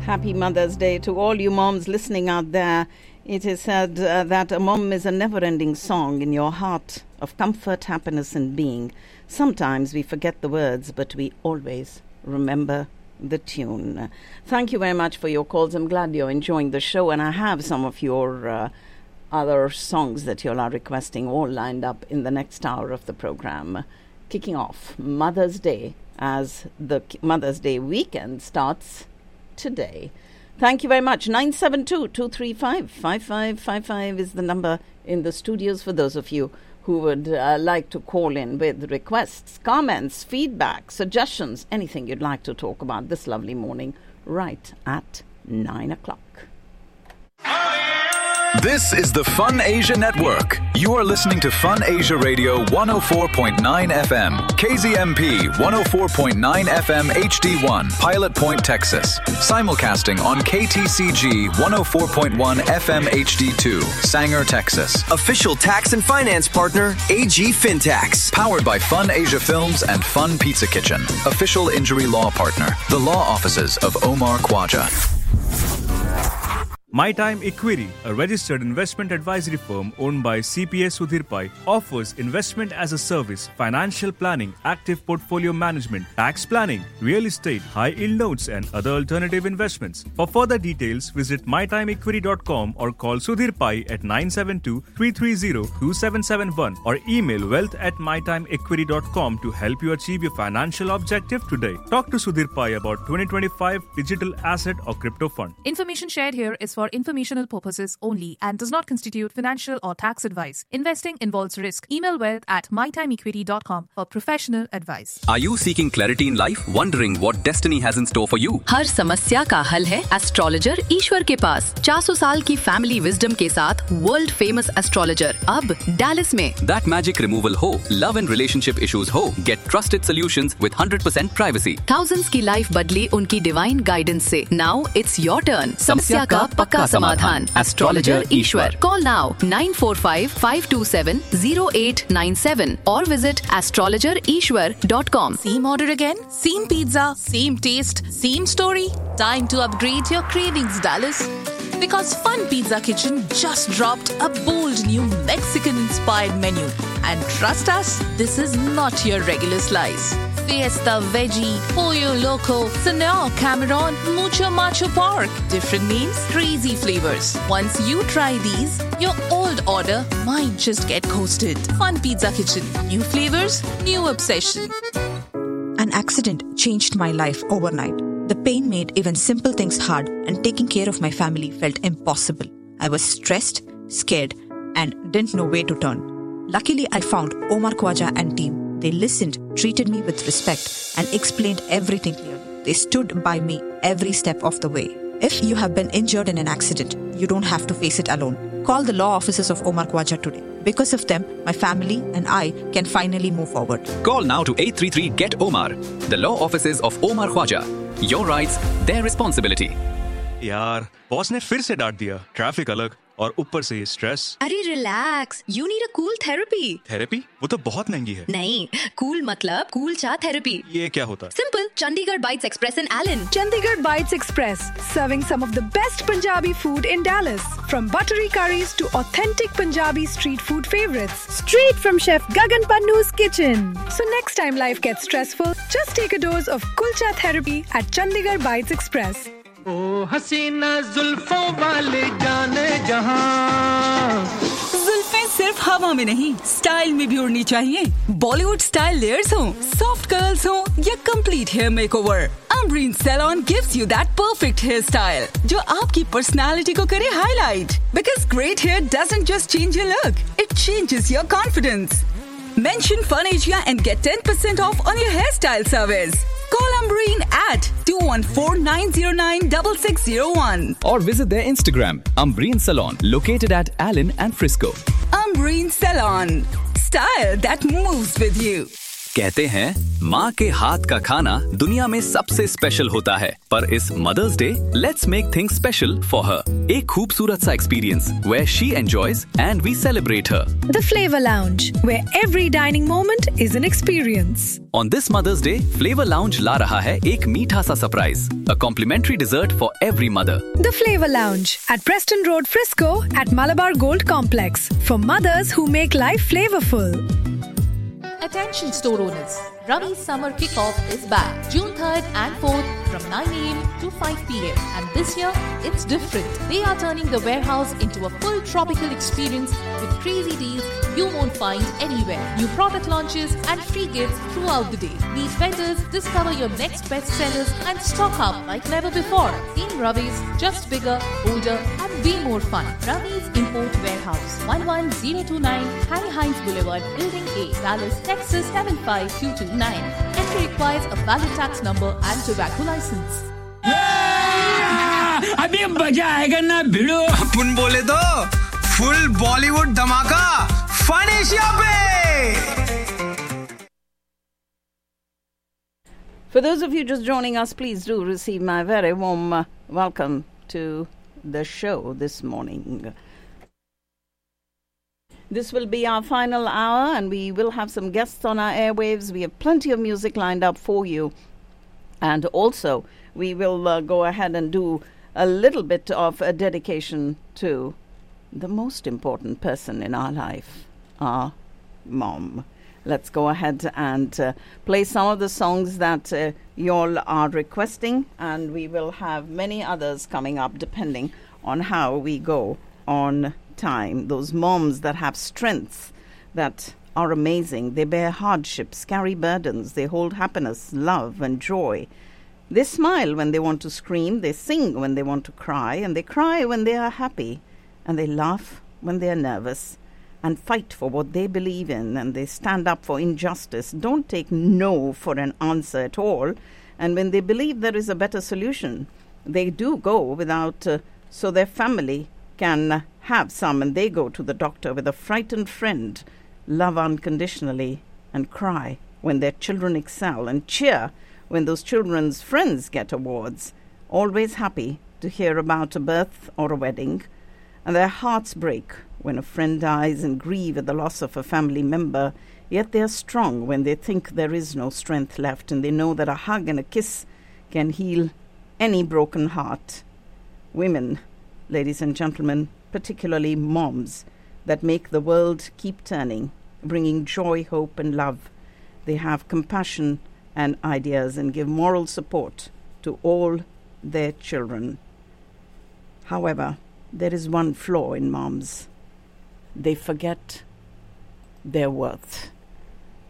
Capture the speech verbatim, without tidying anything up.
Happy Mother's Day to all you moms listening out there. It is said uh, that a mom is a never-ending song in your heart of comfort, happiness and being. Sometimes we forget the words, but we always remember the tune. Thank you very much for your calls. I'm glad you're enjoying the show, and I have some of your uh, other songs that you all are requesting all lined up in the next hour of the program. Kicking off Mother's Day as the Mother's Day weekend starts today. Thank you very much. nine seven two, two three five, five five five five is the number in the studios for those of you who would uh, like to call in with requests, comments, feedback, suggestions, anything you'd like to talk about this lovely morning right at nine o'clock. This is the Fun Asia Network. You are listening to Fun Asia Radio one oh four point nine F M, K Z M P one oh four point nine F M H D one, Pilot Point, Texas. Simulcasting on K T C G one oh four point one F M H D two, Sanger, Texas. Official tax and finance partner, A G FinTax. Powered by Fun Asia Films and Fun Pizza Kitchen. Official injury law partner, the law offices of Omar Khwaja. My Time Equity, a registered investment advisory firm owned by C P A Sudhir Pai, offers investment as a service, financial planning, active portfolio management, tax planning, real estate, high-yield notes and other alternative investments. For further details, visit my time equity dot com or call Sudhir Pai at nine seven two, three three zero, two seven seven one or email wealth at my time equity dot com to help you achieve your financial objective today. Talk to Sudhir Pai about twenty twenty-five digital asset or crypto fund. Information shared here is for informational purposes only and does not constitute financial or tax advice. Investing involves risk. Email wealth at my time equity dot com for professional advice. Are you seeking clarity in life? Wondering what destiny has in store for you? हर समस्या का हल है astrologer ईश्वर के पास. चार सौ साल की family wisdom के साथ वर्ल्ड फेमस एस्ट्रोलॉजर अब डैलस में. That magic removal हो, love and relationship issues हो, get trusted solutions with one hundred percent privacy. Thousands की लाइफ बदली उनकी डिवाइन गाइडेंस से. Now it's your turn. समस्या का पक्का समाधान. Astrologer Ishwar. Call now nine four five, five two seven, zero eight nine seven or visit astrologer ishwar dot com. Same order again? Same pizza? Same taste? Same story? Time to upgrade your cravings, Dallas. Because Fun Pizza Kitchen just dropped a bold new Mexican-inspired menu. And trust us, this is not your regular slice. Fiesta Veggie, Pollo Loco, Senor Cameron, Mucho Macho Pork. Different names, crazy flavors. Once you try these, your old order might just get coasted. Fun Pizza Kitchen. New flavors, new obsession. An accident changed my life overnight. The pain made even simple things hard, and taking care of my family felt impossible. I was stressed, scared, and didn't know where to turn. Luckily, I found Omar Khwaja and team. They listened, treated me with respect, and explained everything clearly. They stood by me every step of the way. If you have been injured in an accident, you don't have to face it alone. Call the law offices of Omar Khwaja today. Because of them, my family and I can finally move forward. Call now to eight three three, get Omar. The law offices of Omar Khwaja. Your rights, their responsibility. यार, boss ने फिर से डांट दिया. Traffic अलग और ऊपर से ये स्ट्रेस. अरे relax, you need a cool therapy. Therapy? वो तो बहुत महंगी है. नहीं, कूल मतलब कूल चा थेरेपी. ये क्या होता है? Simple. Chandigarh Bites Express in Allen. Chandigarh Bites Express, serving some of the best Punjabi food in Dallas. From buttery curries to authentic Punjabi street food favorites. Straight from Chef Gagan Pannu's kitchen. So next time life gets stressful, just take a dose of Kulcha therapy at Chandigarh Bites Express. ओ हसीना जुल्फों वाले जाने जहां. जुल्फें सिर्फ हवा में नहीं, style में भी उड़नी चाहिए. बॉलीवुड स्टाइल लेयर्स हो, सॉफ्ट कर्ल्स हो या complete hair makeover, Ambreen Salon gives you that perfect hairstyle जो आपकी पर्सनालिटी को करे highlight. Because great hair doesn't just change your look, it changes your confidence. Mention Fun Asia and get ten percent off on your hairstyle service. Call Ambreen at two one four, nine zero nine, six six zero one. Or visit their Instagram, Ambreen Salon, located at Allen and Frisco. Ambreen Salon. Style that moves with you. कहते हैं माँ के हाथ का खाना दुनिया में सबसे स्पेशल होता है, पर इस mother's day let's make things special for her. एक खूबसूरत सा experience where she enjoys and we celebrate her. The Flavor Lounge, where every dining moment is an experience. On this Mother's Day, Flavor Lounge ला रहा है एक मीठा सा surprise, a complimentary dessert for every mother. The Flavor Lounge at Preston Road, Frisco at Malabar Gold Complex for mothers who make life flavorful. Attention store owners, Ravi's summer kickoff is back June third and fourth from nine a.m. to five p.m. And this year, it's different. They are turning the warehouse into a full tropical experience with crazy deals you won't find anywhere. New product launches and free gifts throughout the day. Meet vendors, discover your next best sellers and stock up like never before. In Ravi's, just bigger, bolder and way more fun. Ravi's Import Warehouse, one one zero two nine Harry Hines Boulevard, Building A, Dallas, Texas seven five two two nine. Entry requires a valid tax number and tobacco license. अभी मजा आएगा ना भिड़ो। अपन बोले तो full Bollywood धमाका fun Asia पे। For those of you just joining us, please do receive my very warm uh, welcome to the show this morning. This will be our final hour, and we will have some guests on our airwaves. We have plenty of music lined up for you. And also, we will uh, go ahead and do a little bit of a dedication to the most important person in our life, our mom. Let's go ahead and uh, play some of the songs that uh, you all are requesting, and we will have many others coming up depending on how we go on time. Those moms that have strengths that are amazing. They bear hardships, carry burdens, they hold happiness, love and joy. They smile when they want to scream, they sing when they want to cry, and they cry when they are happy, and they laugh when they are nervous, and fight for what they believe in, and they stand up for injustice. Don't take no for an answer at all, and when they believe there is a better solution, they do go without, uh, so their family can have some, and they go to the doctor with a frightened friend, love unconditionally, and cry when their children excel, and cheer when those children's friends get awards, always happy to hear about a birth or a wedding, and their hearts break when a friend dies and grieve at the loss of a family member, yet they are strong when they think there is no strength left, and they know that a hug and a kiss can heal any broken heart. Women, ladies and gentlemen, particularly moms, that make the world keep turning, bringing joy, hope, and love. They have compassion and ideas and give moral support to all their children. However, there is one flaw in moms. They forget their worth.